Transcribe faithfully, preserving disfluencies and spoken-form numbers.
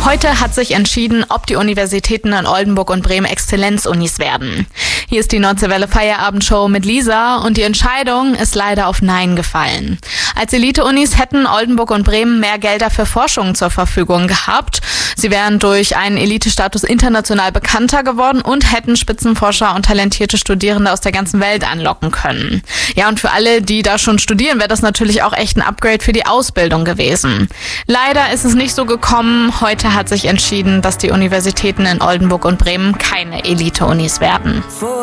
Heute hat sich entschieden, ob die Universitäten in Oldenburg und Bremen Exzellenzunis werden. Hier ist die Nordsee Welle Feierabendshow mit Lisa und die Entscheidung ist leider auf Nein gefallen. Als Elite-Unis hätten Oldenburg und Bremen mehr Gelder für Forschung zur Verfügung gehabt. Sie wären durch einen Elite-Status international bekannter geworden und hätten Spitzenforscher und talentierte Studierende aus der ganzen Welt anlocken können. Ja, und für alle, die da schon studieren, wäre das natürlich auch echt ein Upgrade für die Ausbildung gewesen. Leider ist es nicht so gekommen. Heute hat sich entschieden, dass die Universitäten in Oldenburg und Bremen keine Elite-Unis werden.